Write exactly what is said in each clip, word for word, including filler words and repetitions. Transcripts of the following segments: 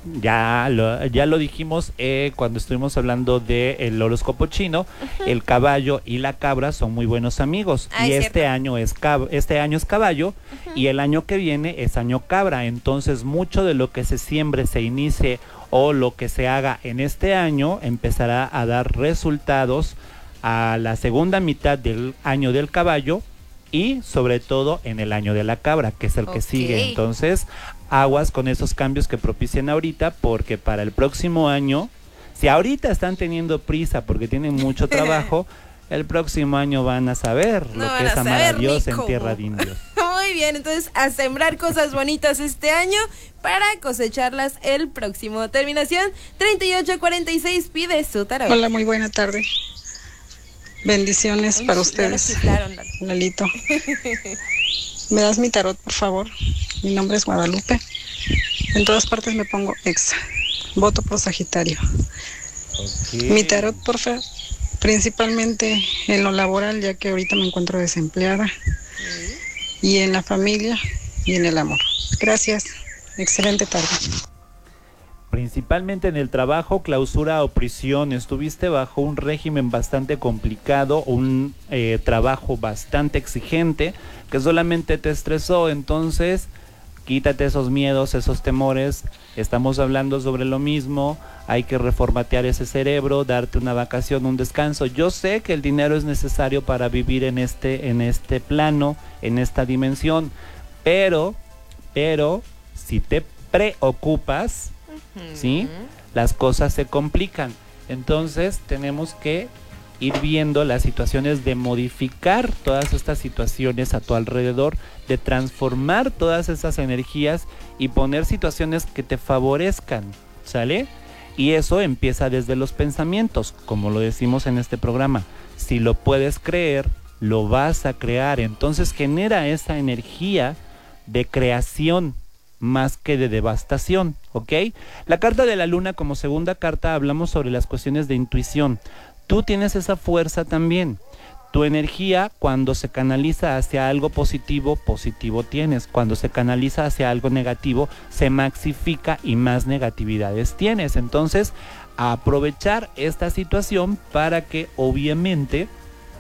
ya lo, ya lo dijimos eh, cuando estuvimos hablando del horóscopo chino. Uh-huh. El caballo y la cabra son muy buenos amigos. Ah, y este año, es cab- este año es caballo. Uh-huh. Y el año que viene es año cabra. Entonces mucho de lo que se siembre, se inicie o lo que se haga en este año empezará a dar resultados a la segunda mitad del año del caballo y sobre todo en el año de la cabra, que es el okay. que sigue. Entonces, aguas con esos cambios que propicien ahorita, porque para el próximo año, si ahorita están teniendo prisa porque tienen mucho trabajo, el próximo año van a saber no lo que es amar a Dios en tierra de indios. Muy bien, entonces a sembrar cosas bonitas este año para cosecharlas el próximo. Terminación treinta y ocho cuarenta y seis pide su tarot. Hola, muy buena tarde. Bendiciones Uy, para ustedes, Lalito. ¿Me das mi tarot, por favor? Mi nombre es Guadalupe. En todas partes me pongo exa. Voto por Sagitario. Okay. Mi tarot, por favor, principalmente en lo laboral, ya que ahorita me encuentro desempleada. ¿Sí? Y en la familia y en el amor. Gracias. Excelente tarde. Principalmente en el trabajo, clausura o prisión. Estuviste bajo un régimen bastante complicado, un eh, trabajo bastante exigente que solamente te estresó. Entonces, quítate esos miedos, esos temores. Estamos hablando sobre lo mismo. Hay que reformatear ese cerebro, darte una vacación, un descanso. Yo sé que el dinero es necesario para vivir en este, en este plano, en esta dimensión. Pero, pero, si te preocupas, ¿sí? Las cosas se complican. Entonces tenemos que ir viendo las situaciones de modificar todas estas situaciones a tu alrededor, de transformar todas esas energías y poner situaciones que te favorezcan, ¿sale? Y eso empieza desde los pensamientos, como lo decimos en este programa. Si lo puedes creer, lo vas a crear. Entonces genera esa energía de creación más que de devastación, ¿ok? La carta de la luna, como segunda carta, hablamos sobre las cuestiones de intuición. Tú tienes esa fuerza también. Tu energía, cuando se canaliza hacia algo positivo, positivo tienes. Cuando se canaliza hacia algo negativo, se maxifica y más negatividades tienes. Entonces, aprovechar esta situación para que, obviamente,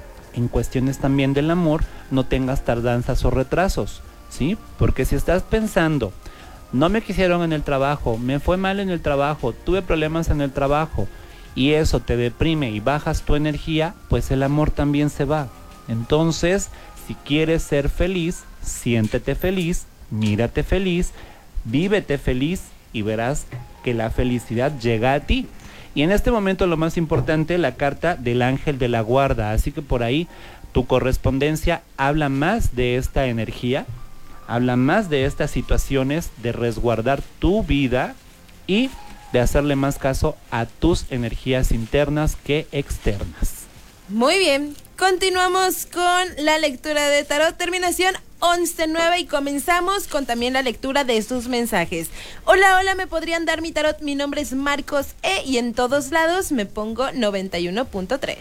en cuestiones también del amor, no tengas tardanzas o retrasos, ¿sí? Porque si estás pensando, no me quisieron en el trabajo, me fue mal en el trabajo, tuve problemas en el trabajo, y eso te deprime y bajas tu energía, pues el amor también se va. Entonces, si quieres ser feliz, siéntete feliz, mírate feliz, vívete feliz y verás que la felicidad llega a ti. Y en este momento lo más importante, la carta del ángel de la guarda. Así que por ahí tu correspondencia habla más de esta energía, habla más de estas situaciones de resguardar tu vida y de hacerle más caso a tus energías internas que externas. Muy bien, continuamos con la lectura de tarot, terminación once nueve, y comenzamos con también la lectura de sus mensajes. Hola, hola, ¿me podrían dar mi tarot? Mi nombre es Marcos E y en todos lados me pongo noventa y uno punto tres.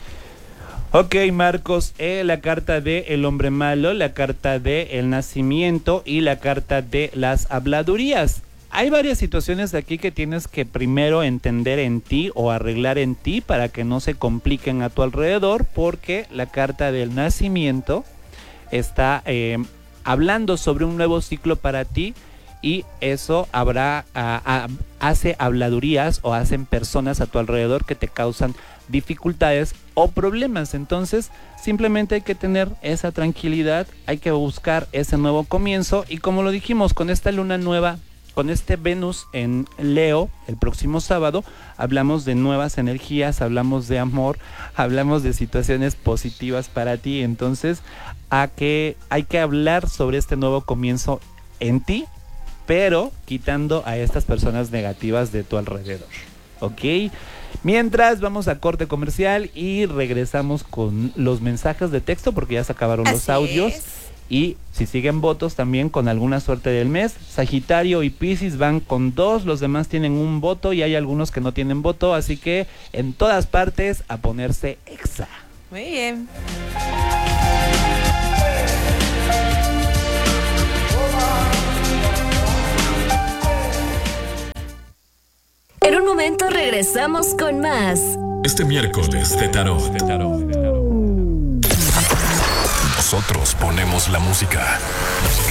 Ok, Marcos E, la carta de El Hombre Malo, la carta de El Nacimiento y la carta de las habladurías. Hay varias situaciones aquí que tienes que primero entender en ti o arreglar en ti para que no se compliquen a tu alrededor, porque la carta del Nacimiento está eh, hablando sobre un nuevo ciclo para ti, y eso habrá a, a, hace habladurías o hacen personas a tu alrededor que te causan dificultades o problemas. Entonces simplemente hay que tener esa tranquilidad, hay que buscar ese nuevo comienzo, y como lo dijimos, con esta luna nueva, con este Venus en Leo, el próximo sábado, hablamos de nuevas energías, hablamos de amor, hablamos de situaciones positivas para ti. Entonces, a que hay que hablar sobre este nuevo comienzo en ti, pero quitando a estas personas negativas de tu alrededor, ¿ok? Mientras, vamos a corte comercial y regresamos con los mensajes de texto, porque ya se acabaron Así los audios. Es. Y si siguen votos también con alguna suerte del mes. Sagitario y Piscis van con dos, los demás tienen un voto y hay algunos que no tienen voto, así que en todas partes a ponerse exa. Muy bien. momento regresamos con más. Este miércoles de tarot. Nosotros ponemos la música.